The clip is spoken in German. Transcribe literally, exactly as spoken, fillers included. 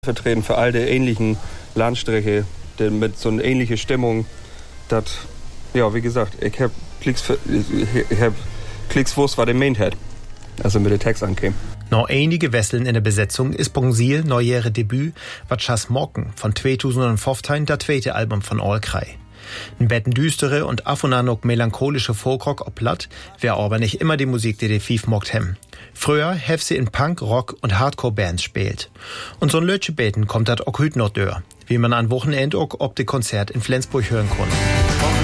vertreten für all die ähnlichen Landstrecke, mit so einer ähnlichen Stimmung. Das, ja, wie gesagt, ich hab Klicks, ich hab Klicks gewusst, was der meint hat, als er mit dem Text ankam. Noch einige Wesseln in der Besetzung ist Bonsil neujähre Debüt, was Chas Morken von zweitausendfünfzehn, das zweite Album von Allkrei. Ein betten düstere und af und an auch melancholische Folkrock ob Platt, wär aber nicht immer die Musik, die die Fief mockt hem. Früher hef sie in Punk, Rock und Hardcore-Bands spielt. Und so ein Lötche beten kommt dat auch hüt noch dör, wie man an Wochenend auch ob de Konzert in Flensburg hören kann.